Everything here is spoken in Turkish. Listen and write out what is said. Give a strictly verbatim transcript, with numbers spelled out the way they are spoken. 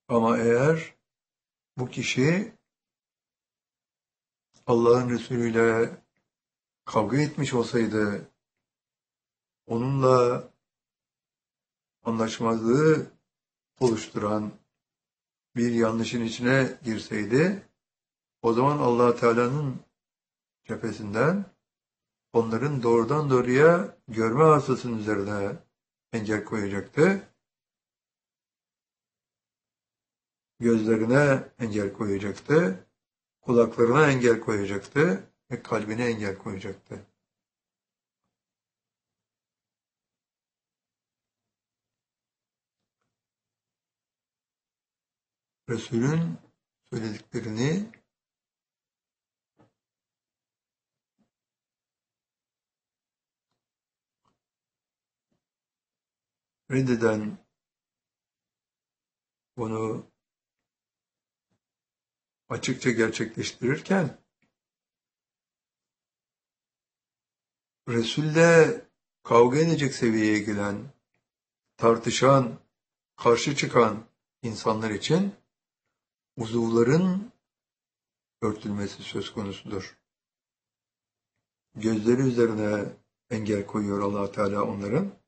Ama eğer bu kişi Allah'ın Resulüyle kavga etmiş olsaydı, onunla anlaşmazlığı oluşturan bir yanlışın içine girseydi, o zaman Allah Teala'nın cephesinden onların doğrudan doğruya görme hastasının üzerine engel koyacaktı. Gözlerine engel koyacaktı. Kulaklarına engel koyacaktı ve kalbine engel koyacaktı. Resul'ün söylediklerini reddeden, bunu açıkça gerçekleştirirken, Resul'le kavga edecek seviyeye gelen, tartışan, karşı çıkan insanlar için uzuvların örtülmesi söz konusudur. Gözleri üzerine engel koyuyor Allah Teala onların.